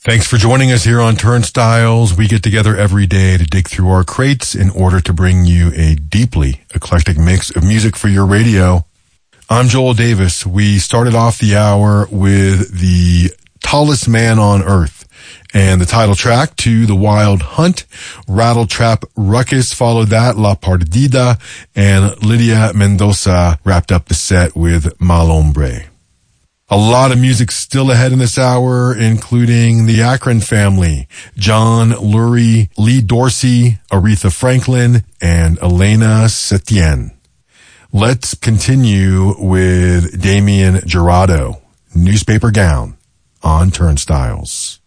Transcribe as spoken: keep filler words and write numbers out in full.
Thanks for joining us here on Turnstiles. We get together every day to dig through our crates in order to bring you a deeply eclectic mix of music for your radio. I'm Joel Davis. We started off the hour with The Tallest Man on Earth and the title track to The Wild Hunt. Rattletrap Ruckus followed that, La Perdida, and Lydia Mendoza wrapped up the set with Mal Hombre. A lot of music still ahead in this hour, including the Akron family, John Lurie, Lee Dorsey, Aretha Franklin, and Elena Setien. Let's continue with Damien Jurado, Newspaper Gown, on Turnstiles.